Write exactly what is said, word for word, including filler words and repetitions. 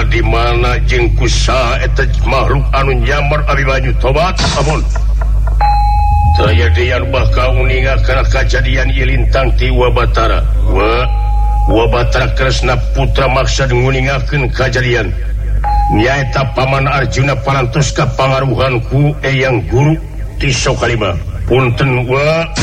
di mana jeung kusaha eta makhluk anu nyamar abi maju tobat amun saya dian bakal uningakeun kajadian ieu lintang ti Wabatara wa Wabatara Kresna putra maksud nguningakeun kajadian nyaeta paman Arjuna parantos ka pangaruhan ku Eyang Guru ti Sokalima punten wa